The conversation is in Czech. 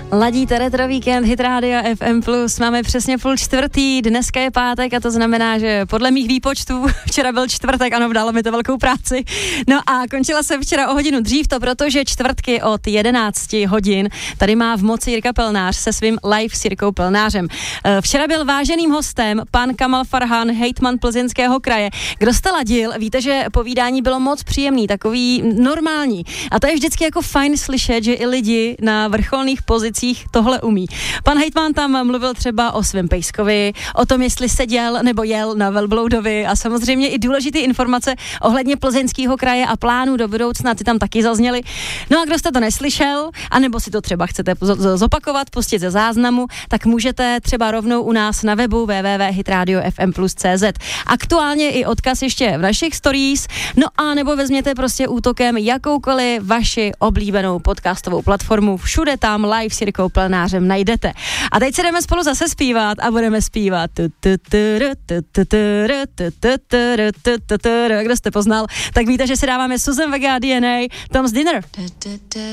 Ladíte Retro Víkend, Hit Rádia FM+, máme přesně 3:30, dneska je pátek a to znamená, že podle mých výpočtů včera byl čtvrtek, ano, dalo mi to velkou práci. No a končila jsem včera o hodinu dřív, to protože čtvrtky od 11 hodin tady má v moci Jirka Pelnář se svým live s Jirkou Pelnářem. Včera byl váženým hostem pan Kamal Farhan, hejtman Plzeňského kraje. Kdo jste ladil, víte, že povídání bylo moc příjemný, takový normální. A to je vždycky jako fajn slyšet, že i lidi na vrcholných pozicích tohle umí. Pan hejtman tam mluvil třeba o svém pejskovi, o tom, jestli seděl nebo jel na velbloudovi a samozřejmě i důležité informace ohledně Plzeňského kraje a plánů do budoucna, ty tam taky zazněly. No a kdo jste to neslyšel, anebo si to třeba chcete zopakovat, pustit ze záznamu, tak můžete třeba rovnou u nás na webu www.hitradiofm+cz. Aktuálně i odkaz ještě v našich stories, no a nebo vezměte prostě útokem jakoukoliv vaši oblíbenou podcastovou platformu, všude tam live s Jirkou Pelnářem najdete. A teď se jdeme spolu zase zpívat a budeme zpívat. Kdo jste poznal, tak víte, že si dáváme Susan Vega DNA, Tom's Dinner.